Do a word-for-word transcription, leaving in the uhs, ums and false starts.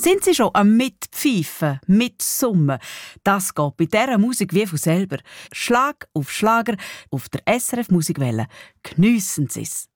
Sind Sie schon am Mitpfeifen, Mitsummen? Das geht bei dieser Musik wie von selber. Schlag auf Schlager auf der S R F Musikwelle. Geniessen Sie es!